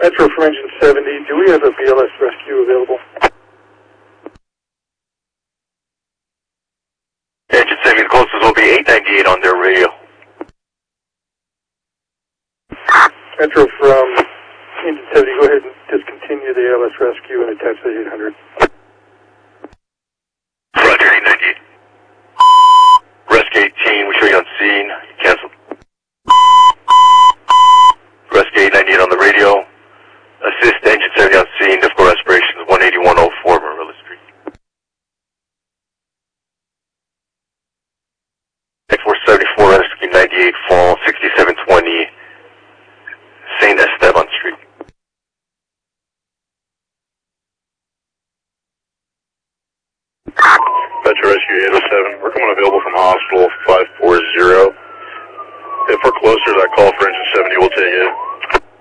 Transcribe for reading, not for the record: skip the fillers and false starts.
Metro from engine 70, do we have a BLS rescue available? Engine 70, the closest will be 898 on their radio. Metro from engine 70, go ahead and discontinue the ALS rescue and attach the 800. Roger, 898. Rescue 18, we show you on scene. Cancel. Rescue 898 on the radio. Assist engine 70 on scene. Difficult aspirations 18104 Marilla Street. X474 Rescue 98 Fall 6720 St. Esteban Street. Metro Rescue 807, we're coming available from hospital